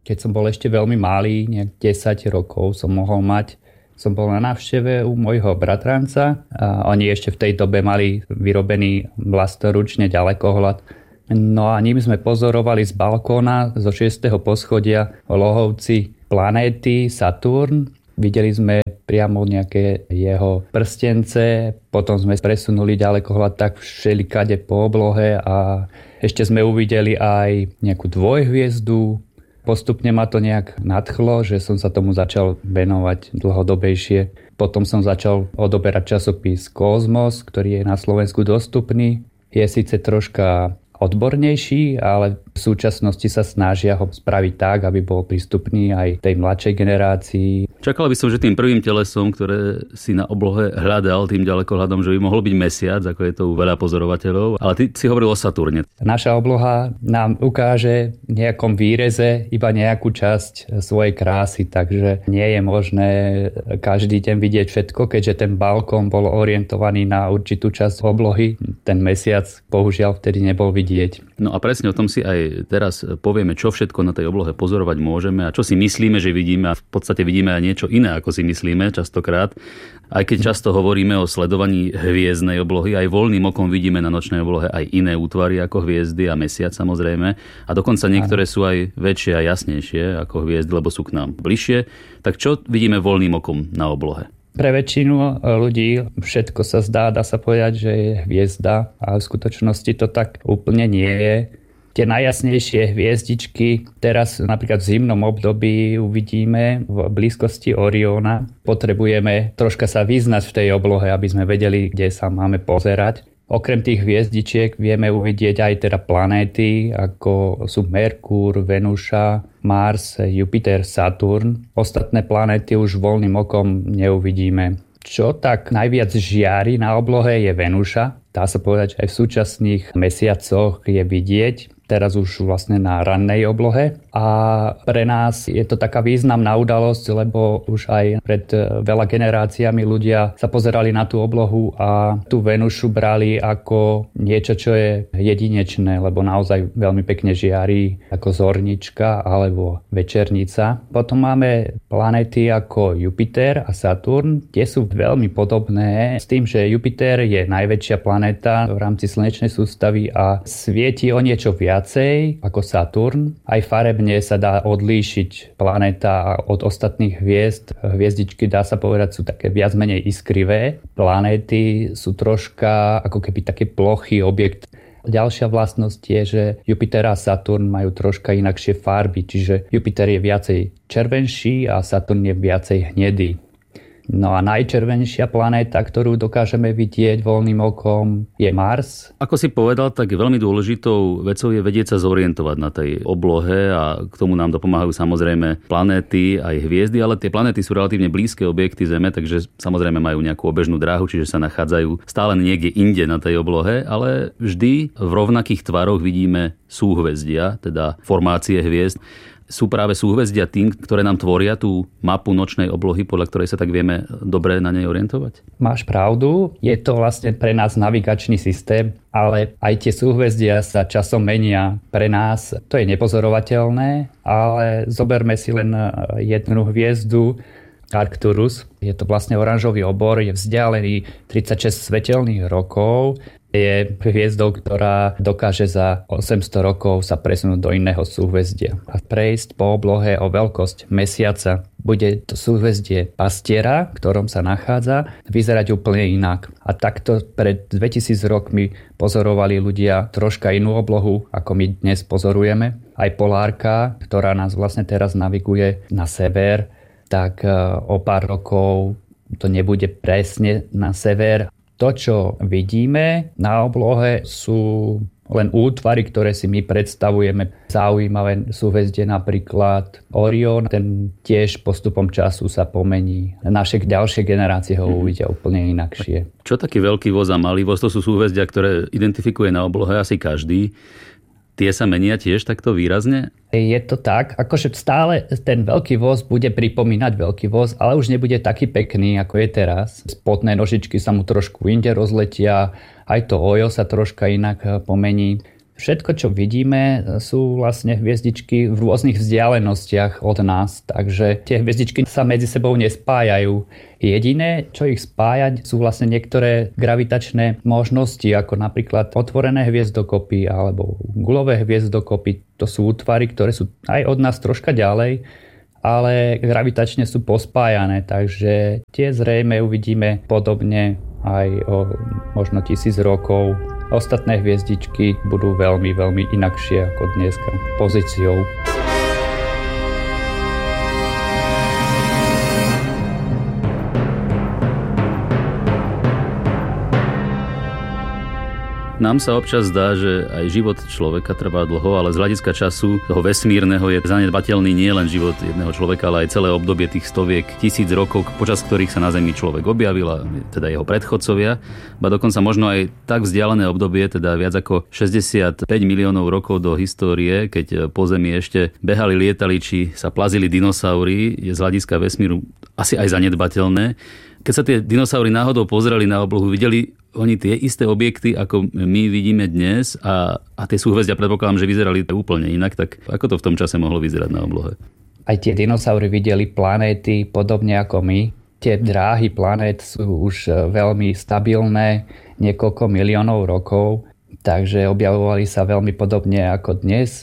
keď som bol ešte veľmi malý, nejak 10 rokov som mohol mať. Som bol na návšteve u môjho bratranca a oni ešte v tej dobe mali vyrobený vlastnoručne ďalekohľad. No a ním sme pozorovali z balkóna zo 6. poschodia v Lohovci planéty Saturn. Videli sme priamo nejaké jeho prstence, potom sme presunuli ďalekohľad tak všelikade po oblohe a ešte sme uvideli aj nejakú dvojhviezdu. Postupne ma to nejak nadchlo, že som sa tomu začal venovať dlhodobejšie. Potom som začal odoberať časopis Kozmos, ktorý je na Slovensku dostupný. Je síce troška odbornejší, ale v súčasnosti sa snažia ho spraviť tak, aby bol prístupný aj tej mladšej generácii. Čakal by som, že tým prvým telesom, ktoré si na oblohe hľadal tým ďalekohľadom, že by mohol byť mesiac, ako je to u veľa pozorovateľov. Ale ty si hovoril o Saturne. Naša obloha nám ukáže v nejakom výreze iba nejakú časť svojej krásy, takže nie je možné každý deň vidieť všetko, keďže ten balkón bol orientovaný na určitú časť oblohy. Ten mesiac bohužiaľ vtedy nebol vidieť. No a presne o tom si aj teraz povieme, čo všetko na tej oblohe pozorovať môžeme a čo si myslíme, že vidíme, a v podstate vidíme aj niečo iné, ako si myslíme častokrát. Aj keď často hovoríme o sledovaní hviezdnej oblohy, aj voľným okom vidíme na nočnej oblohe aj iné útvary ako hviezdy a mesiac samozrejme. A dokonca niektoré sú aj väčšie a jasnejšie ako hviezdy, lebo sú k nám bližšie. Tak čo vidíme voľným okom na oblohe? Pre väčšinu ľudí všetko sa zdá, dá sa povedať, že je hviezda, ale v skutočnosti to tak úplne nie je. Tie najjasnejšie hviezdičky teraz napríklad v zimnom období uvidíme v blízkosti Orióna. Potrebujeme troška sa vyznať v tej oblohe, aby sme vedeli, kde sa máme pozerať. Okrem tých hviezdičiek vieme uvidieť aj teda planéty, ako sú Merkúr, Venuša, Mars, Jupiter, Saturn. Ostatné planéty už voľným okom neuvidíme. Čo tak najviac žiari na oblohe je Venuša. Dá sa povedať, že aj v súčasných mesiacoch je vidieť. Teraz už vlastne na rannej oblohe. A pre nás je to taká významná udalosť, lebo už aj pred veľa generáciami ľudia sa pozerali na tú oblohu a tú Venušu brali ako niečo, čo je jedinečné, lebo naozaj veľmi pekne žiarí ako zornička alebo večernica. Potom máme planéty ako Jupiter a Saturn. Tie sú veľmi podobné s tým, že Jupiter je najväčšia planéta v rámci slnečnej sústavy a svieti o niečo viacej ako Saturn. Aj farebne sa dá odlíšiť planéta od ostatných hviezd. Hviezdičky, dá sa povedať, sú také viac menej iskrivé. Planéty sú troška ako keby taký plochý objekt. Ďalšia vlastnosť je, že Jupiter a Saturn majú troška inakšie farby, čiže Jupiter je viacej červenší a Saturn je viacej hnedý. No a najčervenšia planéta, ktorú dokážeme vidieť voľným okom, je Mars. Ako si povedal, tak veľmi dôležitou vecou je vedieť sa zorientovať na tej oblohe a k tomu nám dopomáhajú samozrejme planéty aj hviezdy, ale tie planéty sú relatívne blízke objekty Zeme, takže samozrejme majú nejakú obežnú dráhu, čiže sa nachádzajú stále niekde inde na tej oblohe, ale vždy v rovnakých tvaroch vidíme súhvezdia, teda formácie hviezd. Sú práve súhvezdia tým, ktoré nám tvoria tú mapu nočnej oblohy, podľa ktorej sa tak vieme dobre na nej orientovať? Máš pravdu, je to vlastne pre nás navigačný systém, ale aj tie súhvezdia sa časom menia. Pre nás to je nepozorovateľné, ale zoberme si len jednu hviezdu, Arcturus. Je to vlastne oranžový obor, je vzdialený 36 svetelných rokov. Je hviezdou, ktorá dokáže za 800 rokov sa presunúť do iného súhvezdia a prejsť po oblohe o veľkosť mesiaca. Bude to súhvezdie Pastiera, v ktorom sa nachádza, vyzerať úplne inak. A takto pred 2000 rokmi pozorovali ľudia troška inú oblohu, ako my dnes pozorujeme. Aj polárka, ktorá nás vlastne teraz naviguje na sever, tak o pár rokov to nebude presne na sever. To, čo vidíme na oblohe, sú len útvary, ktoré si my predstavujeme. Zaujímavé súhvezdie napríklad Orión, ten tiež postupom času sa pomení. Naše ďalšie generácie ho uvidia úplne inakšie. Čo taký veľký voz a malý voz? To sú súhvezdia, ktoré identifikuje na oblohe asi každý. Tie sa menia tiež takto výrazne? Je to tak, akože stále ten veľký voz bude pripomínať veľký voz, ale už nebude taký pekný, ako je teraz. Spodné nožičky sa mu trošku inde rozletia, aj to ojo sa troška inak pomení. Všetko, čo vidíme, sú vlastne hviezdičky v rôznych vzdialenostiach od nás, takže tie hviezdičky sa medzi sebou nespájajú. Jediné, čo ich spájať, sú vlastne niektoré gravitačné možnosti, ako napríklad otvorené hviezdokopy alebo gulové hviezdokopy. To sú útvary, ktoré sú aj od nás troška ďalej, ale gravitačne sú pospájané, takže tie zrejme uvidíme podobne aj o možno 1000 rokov. Ostatné hviezdičky budú veľmi, veľmi inakšie ako dneska pozíciou. Nám sa občas zdá, že aj život človeka trvá dlho, ale z hľadiska času toho vesmírneho je zanedbateľný nie len život jedného človeka, ale aj celé obdobie tých stoviek, 1000 rokov, počas ktorých sa na Zemi človek objavil, a teda jeho predchodcovia. Ba dokonca možno aj tak vzdialené obdobie, teda viac ako 65 miliónov rokov do histórie, keď po Zemi ešte behali, lietali, či sa plazili dinosaury, je z hľadiska vesmíru asi aj zanedbateľné. Keď sa tie dinosaury náhodou pozreli na oblohu, videli oni tie isté objekty, ako my vidíme dnes, a tie súhvezdia, predpokladám, že vyzerali úplne inak, tak ako to v tom čase mohlo vyzerať na oblohe? Aj tie dinosaury videli planéty podobne ako my. Tie dráhy planét sú už veľmi stabilné, niekoľko miliónov rokov, takže objavovali sa veľmi podobne ako dnes.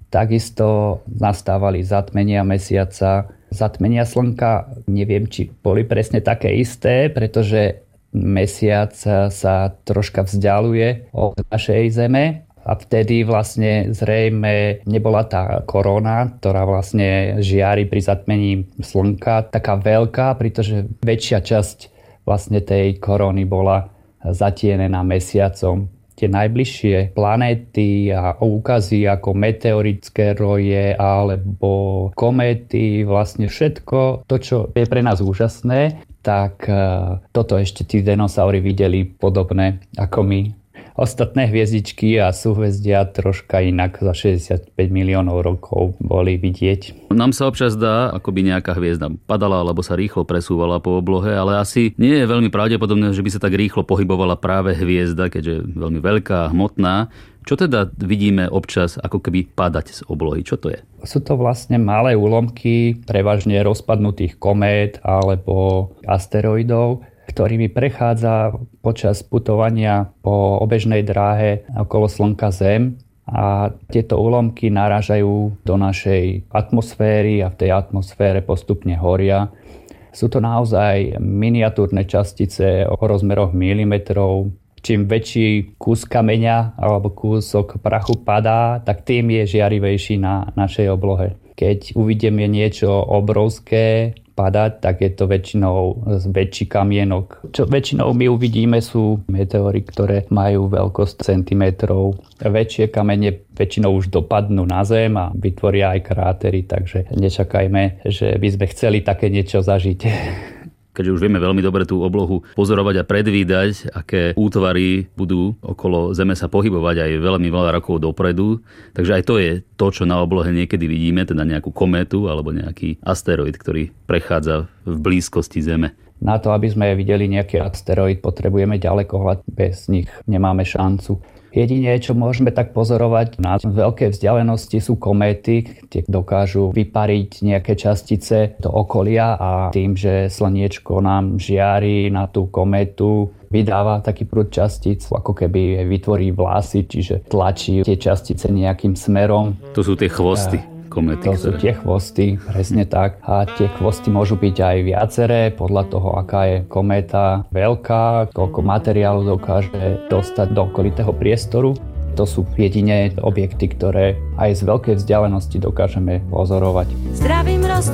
Takisto nastávali zatmenia mesiaca, zatmenia slnka, neviem, či boli presne také isté, pretože mesiac sa troška vzdialuje od našej Zeme a vtedy vlastne zrejme nebola tá korona, ktorá vlastne žiari pri zatmení slnka, taká veľká, pretože väčšia časť vlastne tej korony bola zatienená mesiacom. Tie najbližšie planéty a úkazy ako meteorické roje alebo kométy, vlastne všetko to, čo je pre nás úžasné, tak toto ešte tí dinosaury videli podobné ako my. Ostatné hviezdičky a súhvezdia troška inak za 65 miliónov rokov boli vidieť. Nám sa občas dá, ako by nejaká hviezda padala alebo sa rýchlo presúvala po oblohe, ale asi nie je veľmi pravdepodobné, že by sa tak rýchlo pohybovala práve hviezda, keďže je veľmi veľká, hmotná. Čo teda vidíme občas ako keby padať z oblohy? Čo to je? Sú to vlastne malé úlomky, prevažne rozpadnutých komét alebo asteroidov, ktorými prechádza počas putovania po obežnej dráhe okolo Slnka Zem. A tieto úlomky narážajú do našej atmosféry a v tej atmosfére postupne horia. Sú to naozaj miniatúrne častice o rozmeroch milimetrov. Čím väčší kus kameňa alebo kúsok prachu padá, tak tým je žiarivejší na našej oblohe. Keď uvidíme niečo obrovské padať, tak je to väčšinou väčší kamienok. Čo väčšinou my uvidíme, sú meteory, ktoré majú veľkosť centimetrov. Väčšie kamene väčšinou už dopadnú na Zem a vytvoria aj krátery, takže nečakajme, že by sme chceli také niečo zažiť. Keďže už vieme veľmi dobre tú oblohu pozorovať a predvídať, aké útvary budú okolo Zeme sa pohybovať aj veľmi veľa rokov dopredu. Takže aj to je to, čo na oblohe niekedy vidíme, teda nejakú kométu alebo nejaký asteroid, ktorý prechádza v blízkosti Zeme. Na to, aby sme videli nejaký asteroid, potrebujeme ďalekohľad, bez nich nemáme šancu. Jedine, čo môžeme tak pozorovať na veľké vzdialenosti, sú kométy, kde dokážu vypariť nejaké častice do okolia a tým, že slniečko nám žiari na tú kométu, vydáva taký prúd častíc, ako keby vytvorí vlásy, čiže tlačí tie častice nejakým smerom. To sú tie chvosty. Kométy, to sú tie chvosty, presne tak. A tie chvosty môžu byť aj viaceré, podľa toho, aká je kométa veľká, koľko materiálu dokáže dostať do okolitého priestoru. To sú jediné objekty, ktoré aj z veľkej vzdialenosti dokážeme pozorovať. Zdravím roztom